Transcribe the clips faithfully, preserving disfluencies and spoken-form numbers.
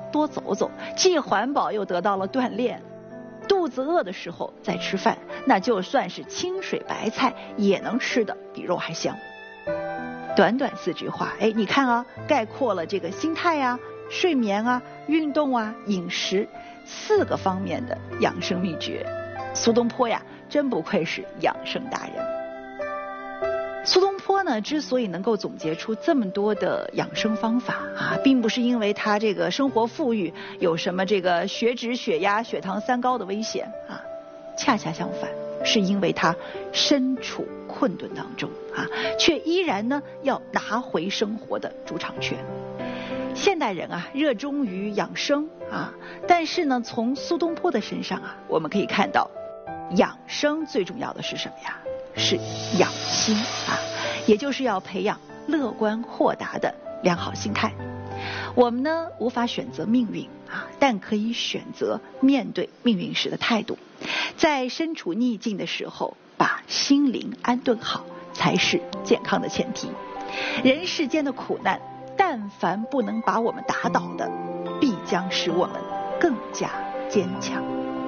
多走走，既环保又得到了锻炼。肚子饿的时候再吃饭，那就算是清水白菜也能吃的比肉还香。短短四句话，哎，你看啊，概括了这个心态呀、睡眠啊、运动啊、饮食四个方面的养生秘诀。苏东坡呀，真不愧是养生达人。苏东坡呢，之所以能够总结出这么多的养生方法啊，并不是因为他这个生活富裕，有什么这个血脂、血压、血糖三高的危险啊，恰恰相反，是因为他身处困顿当中啊，却依然呢要拿回生活的主场权。现代人啊，热衷于养生啊，但是呢，从苏东坡的身上啊，我们可以看到，养生最重要的是什么呀？是养心啊，也就是要培养乐观豁达的良好心态。我们呢无法选择命运啊，但可以选择面对命运时的态度。在身处逆境的时候，把心灵安顿好，才是健康的前提。人世间的苦难，但凡不能把我们打倒的，必将使我们更加坚强。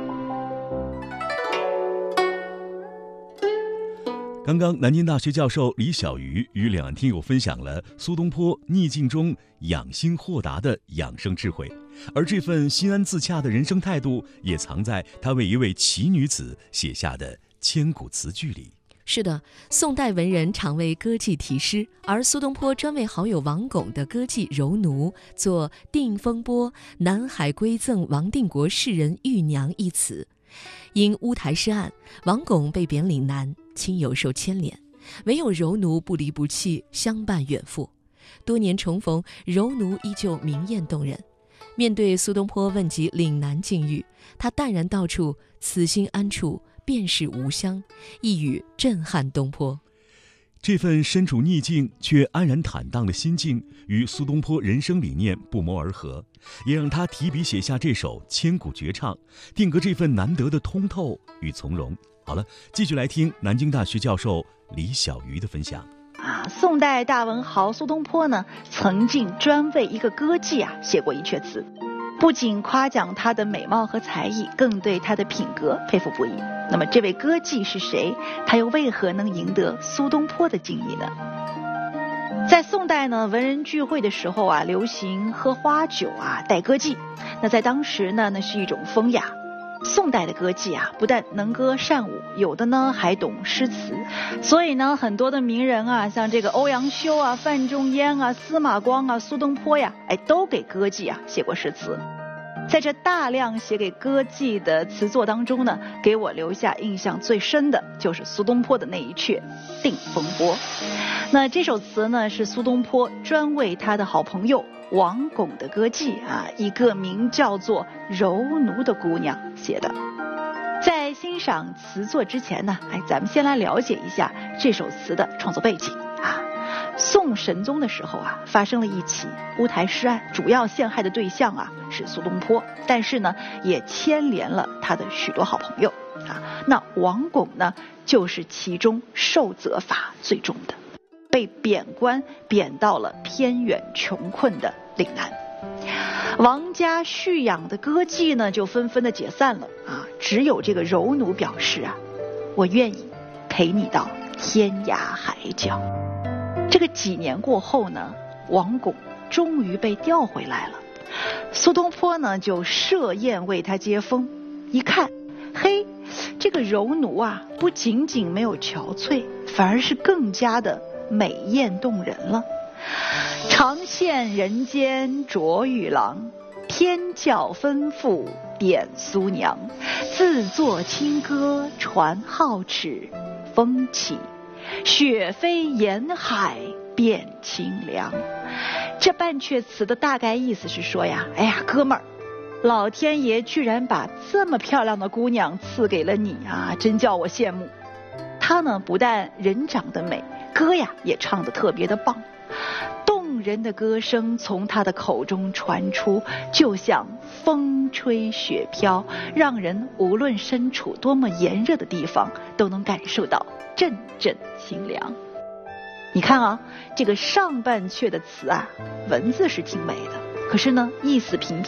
刚刚南京大学教授李小鱼与两岸听友分享了苏东坡逆境中养心豁达的养生智慧，而这份心安自洽的人生态度也藏在他为一位奇女子写下的千古词句里。 是的，宋代文人常为歌妓题诗，而苏东坡专为好友王巩的歌妓柔奴作《定风波南海归赠王定国士人玉娘》一词。因乌台诗案，王巩被贬岭南，亲友受牵连，唯有柔奴不离不弃，相伴远赴。多年重逢，柔奴依旧明艳动人。面对苏东坡问及岭南境遇，他淡然道出此心安处便是吾乡，一语震撼东坡。 这份身处逆境却安然坦荡的心境，与苏东坡人生理念不谋而合，也让他提笔写下这首千古绝唱，定格这份难得的通透与从容。好了，继续来听南京大学教授李小鱼的分享。 啊，宋代大文豪苏东坡呢，曾经专为一个歌妓啊写过一阙词，不仅夸奖她的美貌和才艺，更对她的品格佩服不已。那么这位歌妓是谁？她又为何能赢得苏东坡的敬意呢？在宋代呢，文人聚会的时候啊，流行喝花酒啊，带歌妓。那在当时呢，那是一种风雅。宋代的歌妓啊，不但能歌善舞，有的呢还懂诗词，所以呢，很多的名人啊，像这个欧阳修啊、范仲淹啊、司马光啊、苏东坡呀，哎，都给歌妓啊写过诗词。在这大量写给歌妓的词作当中呢，给我留下印象最深的就是苏东坡的那一阙《定风波》。那这首词呢，是苏东坡专为他的好朋友王巩的歌妓啊，一个名叫做柔奴的姑娘写的。在欣赏词作之前呢，哎，咱们先来了解一下这首词的创作背景啊。宋神宗的时候啊，发生了一起乌台诗案，主要陷害的对象啊是苏东坡，但是呢，也牵连了他的许多好朋友啊。那王巩呢，就是其中受责罚最重的，被贬官贬到了偏远穷困的岭南。王家蓄养的歌妓呢，就纷纷的解散了啊。只有这个柔奴表示啊，我愿意陪你到天涯海角。这个几年过后呢，王巩终于被调回来了。苏东坡呢，就设宴为他接风。一看，嘿，这个柔奴啊，不仅仅没有憔悴，反而是更加的美艳动人了。长羡人间卓玉郎，天教吩咐点苏娘。自作清歌传皓齿，风起雪飞沿海变清凉。这半阙词的大概意思是说呀，哎呀，哥们儿，老天爷居然把这么漂亮的姑娘赐给了你啊，真叫我羡慕。她呢，不但人长得美，歌呀也唱得特别的棒，动人的歌声从她的口中传出，就像风吹雪飘，让人无论身处多么炎热的地方，都能感受到阵阵清凉。你看啊，这个上半阙的词啊，文字是挺美的，可是呢，意思平平。